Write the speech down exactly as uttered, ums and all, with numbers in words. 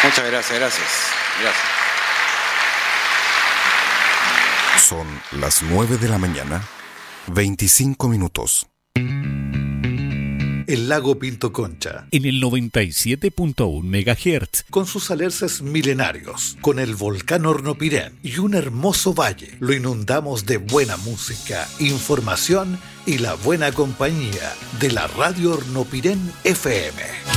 Muchas gracias, gracias. Gracias. Son las nueve de la mañana, veinticinco minutos. El lago Pinto Concha, en el noventa y siete punto uno megahertz, con sus alerces milenarios, con el volcán Hornopirén y un hermoso valle, lo inundamos de buena música, información y la buena compañía de la radio Hornopirén F M.